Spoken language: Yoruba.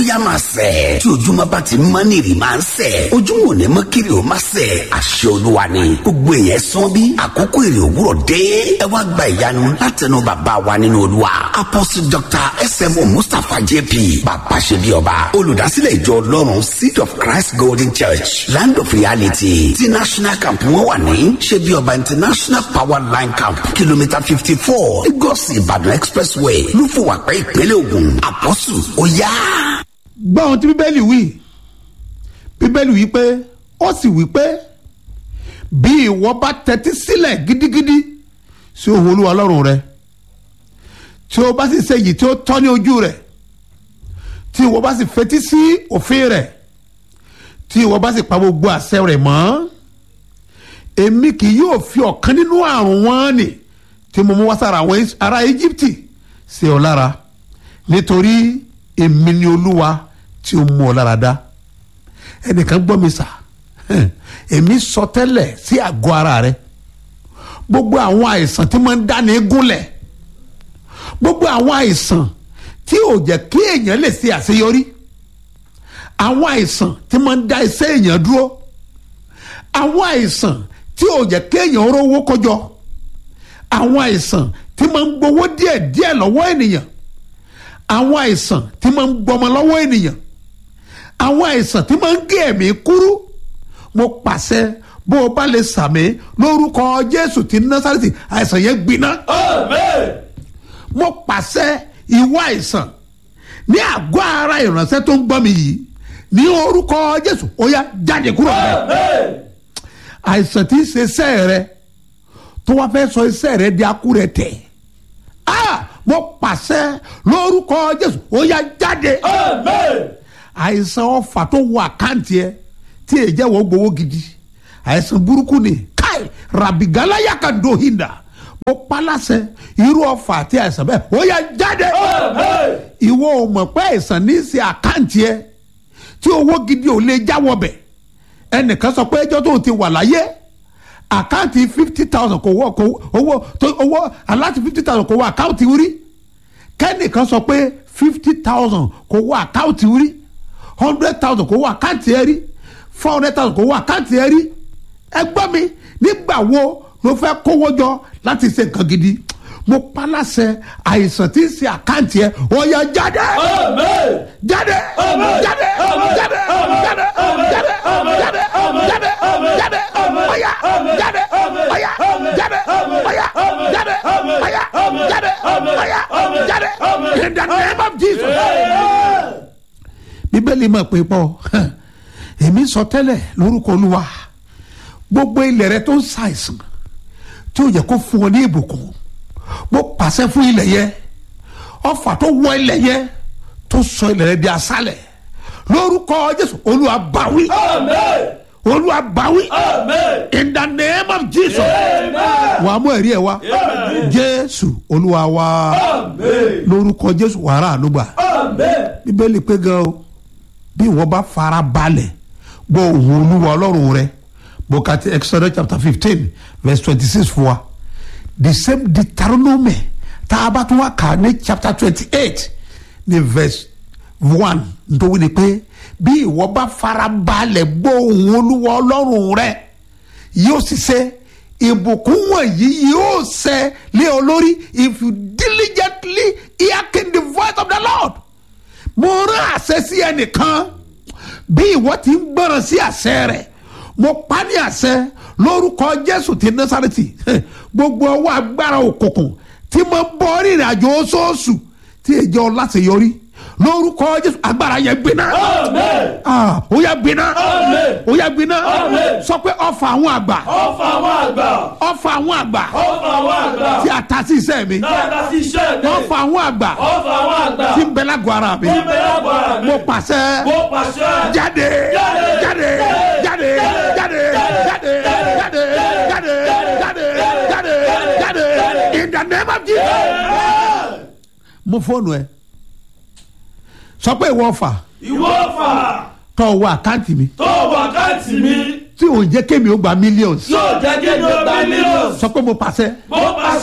yá máa sẹ̀. Tí ojúmọ́ bá ti mọ́ nìrì máa ń sẹ̀. Ojúmọ́ ò ní mọ́ kiri ò máa sẹ̀. Àṣẹ Olúwa ni. Gbogbo èèyàn sán bí àkókò èrè òwúrọ̀ dé. Ẹ wá gba ìyanu látẹnu bàbá wa nínú Olúwa. Apostle Dr. S.M.O. Mustapha J.P. Bàbá ṣe bí ọba. Olùdásílẹ̀ ìjọ Ọlọ́run Seed of Christ Golden Church Land of Reality ti National Camp wọn wà ní ṣe bí ọba International Power Line Camp kìlómítà 54 Lagos Ìbàdàn Expressway lúfùwàpẹ́ ìpínlẹ̀ Ògùn. Àpọ́sù ó yá. Gbọ́ ohun tí Bíbélì wí. Bíbélì wí pé ó sì wí pé bí ìwọ bá tẹ́tí sílẹ̀ gidigidi sí ohùn Olúwa Ọlọ́run rẹ tí o bá sì ṣe èyí tí ó tọ́ ní ojú rẹ̀ tí ìwọ bá sì fetí sí òfin rẹ̀ tí ìwọ bá sì pa gbogbo àṣẹ rẹ̀ mọ́ èmi kì yóò fi ọ̀kan nínú àrùn wọn nì tí mo mú wá sára àwọn ará Íjíbítì sí ọ lára nítorí èmi ni Olúwa tí ó mú ọ lára dá. Ẹnìkan gbọ́ mi sà, èmi sọ tẹ́lẹ̀ sí àgọ́ ara rẹ gbogbo àwọn àìsàn tí máa ń dáni gúnlẹ̀, gbogbo àwọn àìsàn tí ò jẹ́ kí èèyàn lè ṣe àṣeyọrí, àwọn àìsàn tí máa ń dá iṣẹ́ èèyàn dúró, àwọn àìsàn tí ò jẹ́ kí èèyàn rówó kójọ, àwọn àìsàn tí máa ń gbowó díẹ̀díẹ̀ lọ́wọ́ ènìyàn, àwọn àìsàn tí máa ń gbọmọ lọ́wọ́ ènìyàn, àwọn àìsàn tí máa ń gé ẹ̀mí kúrú. Mo pàṣẹ bó o bá lè sàmì lórúkọ Jésù ti Násárẹ́tì àìsàn yẹn gbiná. Àmín. Mo pàṣẹ ìwọ àìsàn ní àgọ́ ara ìránṣẹ́ tó ń gbọ́ mi yìí ní orúkọ Jésù ó yá jáde kúrò rẹ. Àmín. Àìsàn tí ń ṣe iṣẹ́ rẹ tó wá fẹ́ sọ iṣẹ́ rẹ di akúrẹ̀tẹ̀. Mo pàṣẹ lórúkọ Jésù ó yá jáde. Àmín. Àìsàn ọfà tó wọ àkáǹtì ẹ tí èyí jẹ́ wọ́n gbowó gidi, àìsàn burúkú ni káì rabigala yaka dohinda. Mo paláṣẹ irú ọfà àti àìsàn bẹ́ẹ̀ ó yá jáde. Ìwọ ò mọ̀ pé àìsàn ní í ṣe àkáǹtì ẹ tí owó gidi ò lè jáwọ́ bẹ̀. Ẹnìkan sọ pé ẹjọ́ tó ti wà láyé àkáǹtì 50,000 kò wọ owó aláti 50,000 kò wọ àkáǹtì rí. Kẹ́nìkan sọ pé 50,000 kò wọ àkáǹtì rí, 100,000 kò wọ àkáǹtì ẹ rí, 400,000 kò wọ àkáǹtì ẹ rí. Ẹ gbọ́ mi, nígbà wo ló fẹ́ kówó jọ láti ṣe nǹkan gidi? Mo paláṣẹ àìsàn tí ń ṣe àkáǹtì ẹ ó yá jáde. Àmín. Jáde. Àmín. Jáde. Àmín. Jáde. Àmín. Jáde. Àmín. Jáde. Àmín. Jáde. Àmín. Jáde. Àmín. Jáde. Ọ̀yá. Jáde. Ọ̀yá. Jáde. Ọ̀yá. Jáde. Ọ̀yá. Jáde. Ọ̀yá. Jáde. In the name of Jesus. Bíbélì máa pè pọ̀ èmi sọ tẹ́lẹ̀ lórúkọ Olúwa gbogbo ilẹ̀ rẹ tó ń ṣàìsàn tí ó yẹ kó fún ọ ní ìbùkún mo pàṣẹ fún ilẹ̀ yẹn ọfà tó wọ ilẹ̀ yẹn tó sọ ilẹ̀ rẹ di aṣálẹ̀ lórúkọ Jésù Olúwa báwí. Àmín. Olúwa báwí. Àmín. In the name of Jesus. Amen. Wàá mú ẹ̀rí ẹ̀ wá. Amen. Jésù Olúwa wa. Àmín. Lórúkọ Jésù wàrà ànúgbà. Àmín. Bíbélì pé gan o bí wọ́n bá fara balẹ̀ gbọ́ ohùn Olúwa Ọlọ́run rẹ bókàtí Exodus chapter 15 verse 26 fún wa the same Deuteronomy tá a bá tún wá kà ní chapter 28 ní verse 1 nítorí ni pé bí ìwọ bá fara balẹ̀ gbọ́ ohùn Olúwa Ọlọ́run rẹ yóò sì ṣe ìbùkún wọ̀nyí yóò ṣẹ lé ọ lórí if you diligently hearken the voice of the Lord. Mo rán àṣẹ sí ẹnìkan bí ìwọ ti ń gbọ́ràn sí àṣẹ rẹ̀ mo pa ní àṣẹ lórúkọ Jésù ti Násárẹ́tì gbogbo ọwọ́ agbára òkùnkùn tí mo bọ́ rìnrìn àjò oṣooṣù tí èjọ láti yọrí lórúkọ Jésù agbára yẹn gbiná. Àmín. Ó yá gbiná. Àmín. Ó yá gbiná. Àmín. Sọ pé ọfà àwọn àgbà. Ọfà àwọn àgbà. Ọfà àwọn àgbà. Ọfà àwọn àgbà. Tí a ta sí iṣẹ́ mi. Tí a ta sí iṣẹ́ mi. Ọfà àwọn àgbà. Ọfà àwọn àgbà. Tí ń bẹ lágọ̀ọ́ ara mi. Tí ń bẹ lágọ̀ọ́ ara mi. Mo pàṣẹ. Mo pàṣẹ. Jáde. Jáde. Jáde. Jáde. Jáde. Jáde. Jáde. Jáde. Jáde. Jáde. Jáde. In the name of Jesus. Mo fóònù ẹ. Sọ pé ìwọ fà. Ìwọ fà. Tọ́ wọ àkáǹtì mi. Tọ́ wọ àkáǹtì mi. Tí ò jẹ́ kémi ó gba millions. Tí ò jẹ́ kémi ó gba millions. Sọ pé mo pàṣẹ. Mo pàṣẹ.